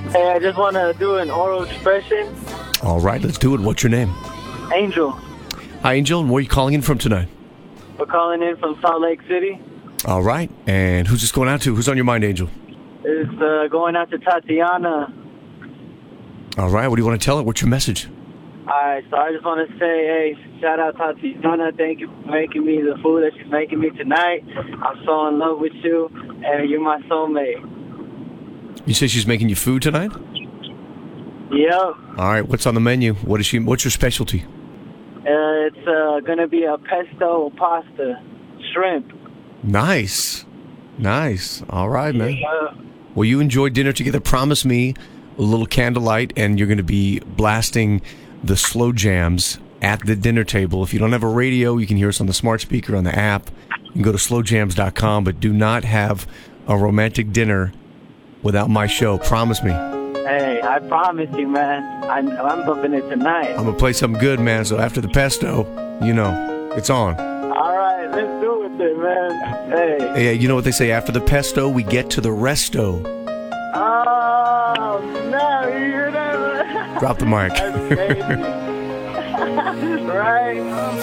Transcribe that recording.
Hey, I just want to do an oral expression. All right, let's do it. What's your name? Angel. Hi, Angel. And where are you calling in from tonight? We're calling in from Salt Lake City. All right. And who's this going out to? Who's on your mind, Angel? It's going out to Tatiana. All right. What do you want to tell her? What's your message? All right, so I just want to say, hey, shout out Tatiana. Thank you for making me the food that she's making me tonight. I'm so in love with you, and you're my soulmate. You say she's making you food tonight? Yep. All right. What's on the menu? What's your specialty? It's going to be a pesto pasta, shrimp. Nice. All right, man. Well, you enjoy dinner together. Promise me a little candlelight, and you're going to be blasting the slow jams at the dinner table. If you don't have a radio, you can hear us on the smart speaker on the app. You can go to slowjams.com, but do not have a romantic dinner without my show. Promise me. Hey, I promise you, man. I'm bumping it tonight. I'm going to play something good, man. So after the pesto, it's on. All right, let's do it, man. Hey. Yeah, you know what they say? After the pesto, we get to the resto. Oh, no, you hear that? Drop the mic. That's crazy. Right?